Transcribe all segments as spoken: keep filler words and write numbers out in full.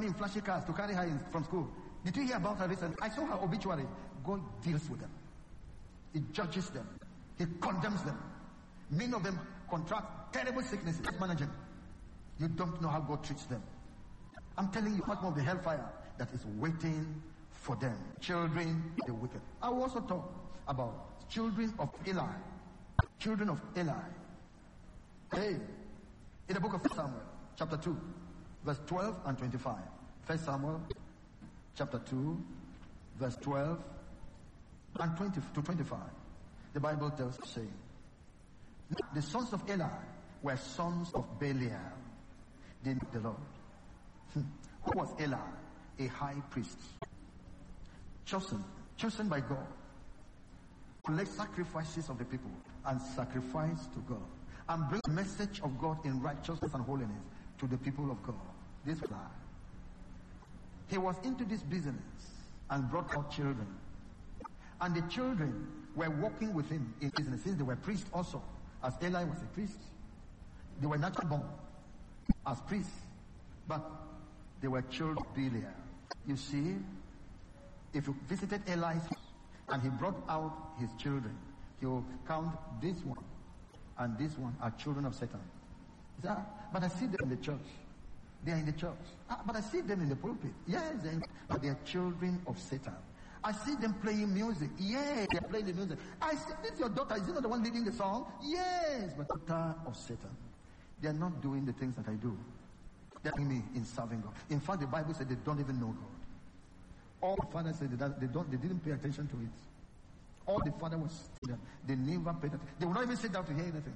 in flashy cars to carry her in, from school. Did you hear about her recently? I saw her obituary. God deals with them. He judges them. He condemns them. Many of them contract terrible sicknesses. Managing. You don't know how God treats them. I'm telling you, much more of the hellfire that is waiting for them. Children, the wicked. I will also talk about children of Eli. Children of Eli. Hey, in the book of Samuel, chapter two, verse twelve and twenty-five. First Samuel, chapter two, verse twelve and twenty to twenty-five. The Bible tells us, saying, the sons of Eli were sons of Belial. They knew the Lord. Hmm. Who was Eli? A high priest. Chosen, chosen by God. Collect sacrifices of the people and sacrifice to God. And bring the message of God in righteousness and holiness to the people of God. This guy. He was into this business and brought out children. And the children were working with him in business since they were priests also. As Eli was a priest. They were naturally born as priests. But they were children of Belial. You see, if you visited Eli's house and he brought out his children, he will count this one and this one are children of Satan. He said, ah, but I see them in the church. They are in the church. Ah, but I see them in the pulpit. Yes, they are in, but they are children of Satan. I see them playing music. Yes, they are playing the music. I see, this is your daughter. Is she not the one leading the song? Yes, but daughter of Satan. They are not doing the things that I do. They are me in serving God. In fact, the Bible said they don't even know God. All the father said that they don't, they didn't pay attention to it. All the father was them. They never paid attention. They would not even sit down to hear anything.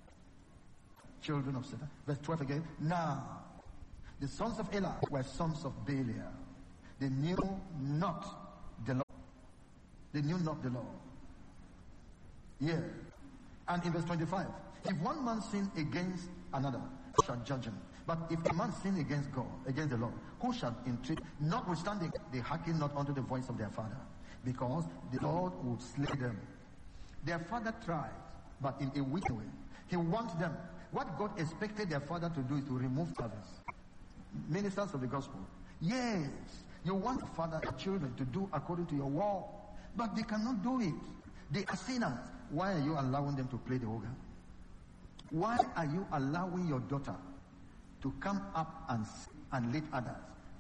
Children of Satan. Verse twelve again. Now, the sons of Eli were sons of Belial. They knew not the Lord. They knew not the Lord. Yeah. And in verse twenty-five, if one man sin against another, shall judge him. But if a man sin against God, against the Lord, who shall entreat? Notwithstanding, they hearken not unto the voice of their father, because the Lord would slay them. Their father tried, but in a wicked way. He wants them. What God expected their father to do is to remove service. Ministers of the gospel. Yes, you want your father and children to do according to your word, but they cannot do it. They are sinners. Why are you allowing them to play the organ? Why are you allowing your daughter to come up and and lead others?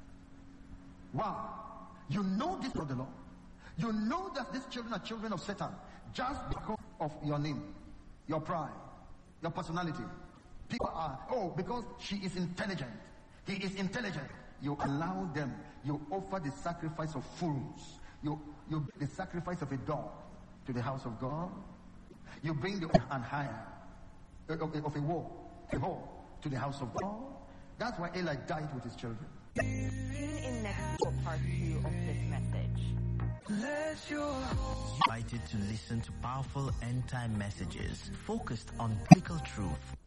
Wow. You know this of the Lord. You know that these children are children of Satan just because of your name, your pride, your personality. People are, oh, because she is intelligent. He is intelligent. You allow them. You offer the sacrifice of fools. You, you the sacrifice of a dog to the house of God. You bring the and hire of, of a war, a whore to the house of God. That's why Eli died with his children. Tune in next for part two of this message. Invited to listen to powerful end-time messages focused on biblical truth.